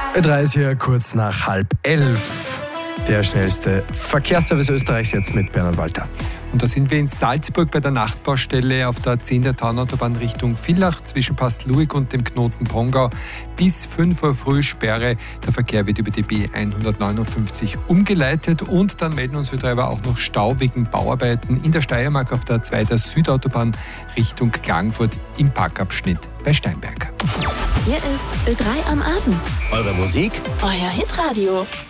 Ö3 ist hier kurz nach 10:30. Der schnellste Verkehrsservice Österreichs jetzt mit Bernhard Walter. Und da sind wir in Salzburg bei der Nachtbaustelle auf der 10 der Taunautobahn Richtung Villach zwischen Pastluig und dem Knoten Pongau. Bis 5 Uhr früh Sperre. Der Verkehr wird über die B159 umgeleitet und dann melden uns Ö3 auch noch Stau wegen Bauarbeiten in der Steiermark auf der 2 der Südautobahn Richtung Klagenfurt im Parkabschnitt bei Steinberg. Hier ist Ö3 am Abend. Eure Musik, Euer Hitradio.